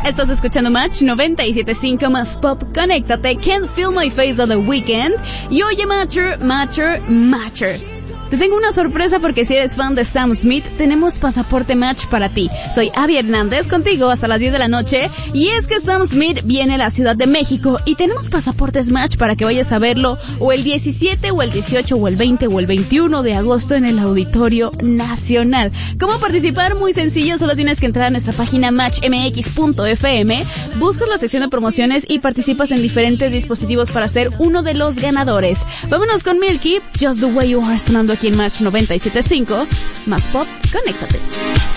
Estás escuchando Match 97.5 más pop. Conéctate. Can't Feel My Face of The Weeknd. Y oye, Matcher. Te tengo una sorpresa porque si eres fan de Sam Smith, tenemos pasaporte Match para ti. Soy Abby Hernández, contigo hasta las 10 de la noche. Y es que Sam Smith viene a la Ciudad de México y tenemos pasaportes Match para que vayas a verlo o el 17 o el 18 o el 20 o el 21 de agosto en el Auditorio Nacional. ¿Cómo participar? Muy sencillo, solo tienes que entrar a nuestra página matchmx.fm, buscas la sección de promociones y participas en diferentes dispositivos para ser uno de los ganadores. Vámonos con Milky, Just the Way You Are, sonando aquí en Match 97.5, más pop, conéctate.